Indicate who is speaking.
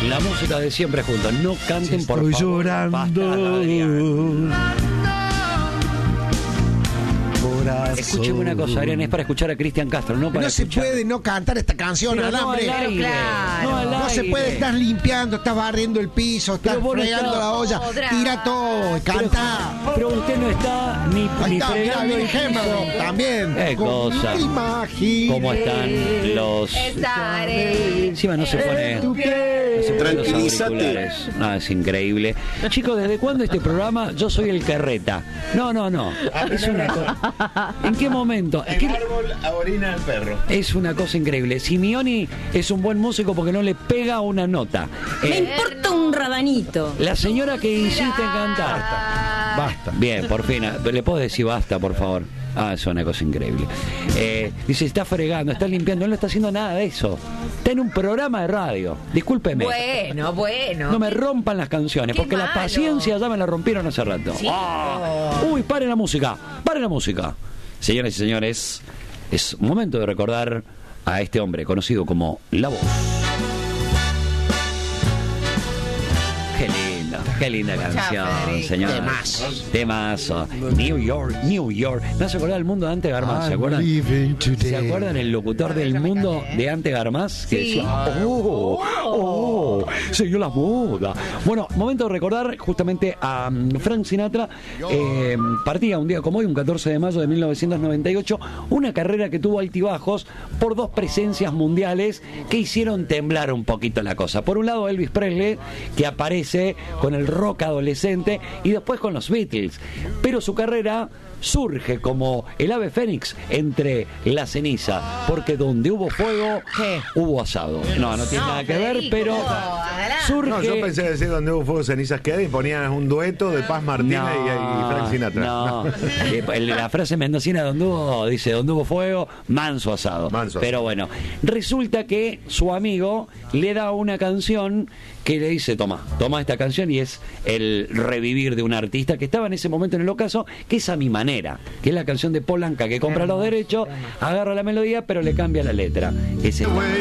Speaker 1: La música de Siempre Juntos. No canten, por favor.
Speaker 2: Estoy llorando.
Speaker 1: Escúcheme una cosa, Adrián, es para escuchar a Cristian Castro, no para
Speaker 3: No se
Speaker 1: escuchar.
Speaker 3: puede no cantar esta canción
Speaker 1: Pero
Speaker 3: al
Speaker 1: no
Speaker 3: hambre.
Speaker 1: al aire,
Speaker 4: claro.
Speaker 1: no al
Speaker 3: No se
Speaker 1: aire.
Speaker 3: puede, estás limpiando, estás barriendo el piso, estás
Speaker 1: Pero vos no
Speaker 3: fregando
Speaker 1: estás-
Speaker 3: la olla.
Speaker 4: Otra.
Speaker 3: Tira todo, canta.
Speaker 1: Pero usted no está ni
Speaker 3: Ahí está, mira,
Speaker 1: fregando
Speaker 3: viene
Speaker 1: el piso.
Speaker 3: Hamilton también.
Speaker 1: Qué
Speaker 3: Con
Speaker 1: cosa.
Speaker 3: mi imagen.
Speaker 1: ¿Cómo están los...?
Speaker 4: Estaré.
Speaker 1: Encima no se pone...
Speaker 3: Tu piel.
Speaker 1: No se pone los
Speaker 5: Tranquilízate.
Speaker 1: auriculares. No, es increíble. Chicos, ¿desde cuándo este programa yo soy el carreta? No. Es una cosa... ¿En qué momento? Es
Speaker 5: El
Speaker 1: que
Speaker 5: árbol orina el perro.
Speaker 1: es una cosa increíble. Simeoni es un buen músico porque no le pega una nota.
Speaker 6: Me importa un rabanito.
Speaker 1: La señora que insiste en cantar.
Speaker 2: Basta.
Speaker 1: Bien, por fin. ¿Le puedo decir basta, por favor? Es una cosa increíble. Dice, está fregando, está limpiando. Él no está haciendo nada de eso. Está en un programa de radio. Discúlpeme.
Speaker 4: Bueno.
Speaker 1: No me rompan las canciones,
Speaker 4: Qué
Speaker 1: porque la
Speaker 4: malo.
Speaker 1: paciencia ya me la rompieron hace rato.
Speaker 4: Sí.
Speaker 1: Uy, paren la música. Señoras y señores, es momento de recordar a este hombre conocido como La Voz. Qué linda canción,
Speaker 4: Federico.
Speaker 1: señor. Temazo. New York. ¿No se acuerda del mundo de Ante Garmaz? ¿Se acuerdan? ¿Se acuerdan el locutor del mundo de Ante Garmaz? Que
Speaker 4: Sí.
Speaker 1: decía, siguió la moda. Bueno, momento de recordar justamente a Frank Sinatra. Partía un día como hoy, un 14 de mayo de 1998, una carrera que tuvo altibajos por dos presencias mundiales que hicieron temblar un poquito la cosa. Por un lado, Elvis Presley, que aparece con el rock adolescente, y después con los Beatles. Pero su carrera surge como el ave fénix entre la ceniza, porque donde hubo fuego, hubo asado. No tiene nada que ver,
Speaker 4: Federico,
Speaker 1: pero
Speaker 4: adelante.
Speaker 1: surge...
Speaker 5: No, yo pensé decir donde hubo fuego cenizas quedan y ponían un dueto de Paz Martínez y Frank Sinatra.
Speaker 1: No. La frase mendocina donde hubo fuego, manso asado. Pero bueno, resulta que su amigo le da una canción que le dice, toma esta canción, y es el revivir de un artista que estaba en ese momento en el ocaso, que es A Mi Manera, que es la canción de Polanca, que compra los derechos, agarra la melodía, pero le cambia la letra. Ese es